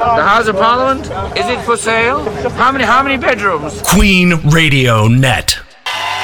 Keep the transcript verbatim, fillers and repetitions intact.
The House of Parliament? Is it for sale? How many, how many bedrooms? Queen Radio Net.